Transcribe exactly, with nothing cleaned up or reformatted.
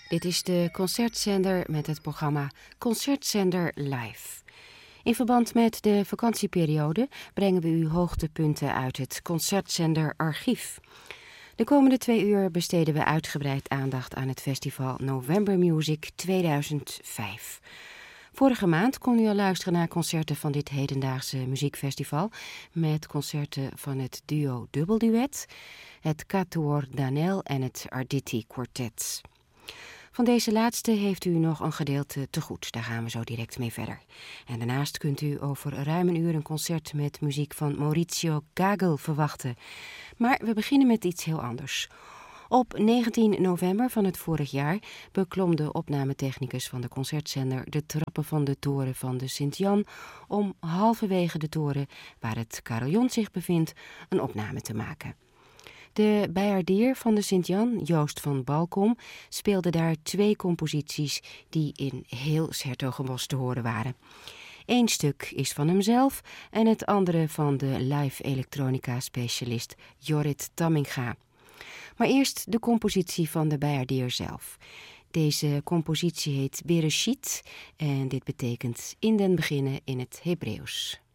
Dit is de Concertzender met het programma Concertzender Live. In verband met de vakantieperiode brengen we u hoogtepunten uit het Concertzender Archief. De komende twee uur besteden we uitgebreid aandacht aan het festival November Music tweeduizend vijf. Vorige maand kon u al luisteren naar concerten van dit hedendaagse muziekfestival met concerten van het duo Dubbelduet, het Quatuor Danel en het Arditi Quartet. Van deze laatste heeft u nog een gedeelte te goed. Daar gaan we zo direct mee verder. En daarnaast kunt u over ruim een uur een concert met muziek van Maurizio Gagel verwachten. Maar we beginnen met iets heel anders. Op negentien november van het vorig jaar beklom de opnametechnicus van de Concertzender de trappen van de toren van de Sint-Jan om halverwege de toren, waar het carillon zich bevindt, een opname te maken. De bijaardier van de Sint-Jan, Joost van Balkom, speelde daar twee composities die in heel 's-Hertogenbosch te horen waren. Eén stuk is van hemzelf en het andere van de live elektronica-specialist Jorrit Tamminga. Maar eerst de compositie van de bijaardier zelf. Deze compositie heet Bereshit en dit betekent in den beginnen in het Hebreeuws.